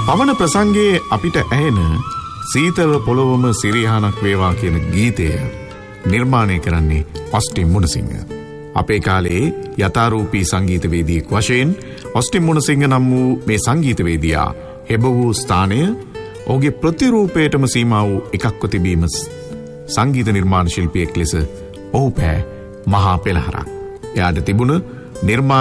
පවන ප්‍රසංගයේ අපිට ඇහෙන සීතල පොළොවම සිරිහානක් වේවා කියන ගීතය නිර්මාණය කරන්නේ ඔස්ටින් මුණසිංහ. අපේ කාලේ යථාරූපී සංගීතවේදියෙක් වශයෙන් ඔස්ටින් මුණසිංහ නම් වූ මේ සංගීතවේදියා හෙබ වූ ස්ථානය ඔහුගේ ප්‍රතිරූපයටම සීමා වූ එකක්ව තිබීම සංගීත නිර්මාණ ශිල්පියෙක් ලෙස ඔහු පෑ මහා පෙළහරක්. එයාට තිබුණ නිර්මාණ